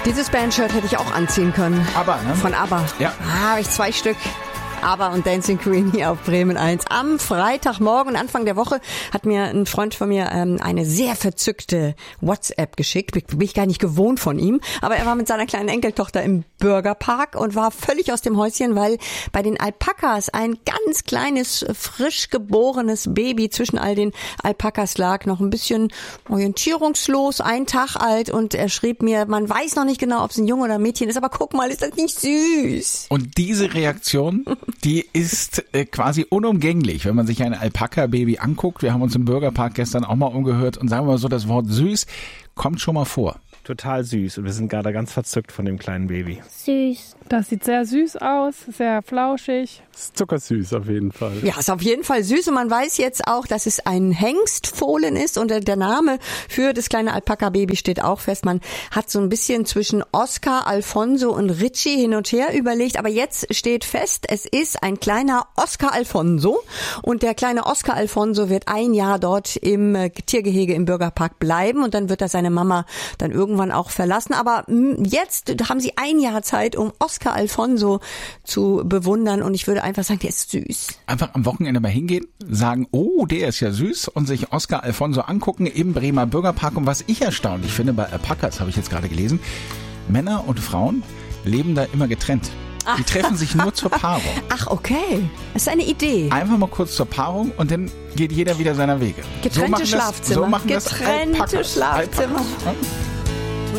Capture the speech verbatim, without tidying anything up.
Dieses Bandshirt hätte ich auch anziehen können. ABBA, ne? Von ABBA. Ja. Ah, habe ich zwei Stück. ABBA und Dancing Queen hier auf Bremen eins. Am Freitagmorgen, Anfang der Woche, hat mir ein Freund von mir ähm, eine sehr verzückte WhatsApp geschickt. Bin ich gar nicht gewohnt von ihm. Aber er war mit seiner kleinen Enkeltochter im Bürgerpark und war völlig aus dem Häuschen, weil bei den Alpakas ein ganz kleines, frisch geborenes Baby zwischen all den Alpakas lag. Noch ein bisschen orientierungslos, ein Tag alt. Und er schrieb mir, man weiß noch nicht genau, ob es ein Junge oder ein Mädchen ist. Aber guck mal, ist das nicht süß? Und diese Reaktion, die ist äh, quasi unumgänglich, wenn man sich ein Alpaka-Baby anguckt. Wir haben uns im Bürgerpark gestern auch mal umgehört und sagen wir mal so, das Wort süß kommt schon mal vor. Total süß und wir sind gerade ganz verzückt von dem kleinen Baby. Süß. Das sieht sehr süß aus, sehr flauschig. Ist zuckersüß auf jeden Fall. Ja, ist auf jeden Fall süß und man weiß jetzt auch, dass es ein Hengstfohlen ist und der Name für das kleine Alpaka-Baby steht auch fest. Man hat so ein bisschen zwischen Oscar, Alfonso und Richie hin und her überlegt, aber jetzt steht fest, es ist ein kleiner Oscar Alfonso und der kleine Oscar Alfonso wird ein Jahr dort im Tiergehege im Bürgerpark bleiben und dann wird er seine Mama dann irgendwann auch verlassen. Aber jetzt haben sie ein Jahr Zeit, um Oscar Alfonso zu bewundern und ich würde einfach sagen, der ist süß. Einfach am Wochenende mal hingehen, sagen, oh, der ist ja süß und sich Oscar Alfonso angucken im Bremer Bürgerpark. Und was ich erstaunlich finde bei Alpakas, habe ich jetzt gerade gelesen, Männer und Frauen leben da immer getrennt. Die treffen sich nur zur Paarung. Ach, okay. Das ist eine Idee. Einfach mal kurz zur Paarung und dann geht jeder wieder seiner Wege. Getrennte so Schlafzimmer. Das, so machen Getrennte das Alpakas. Schlafzimmer. Alpakas.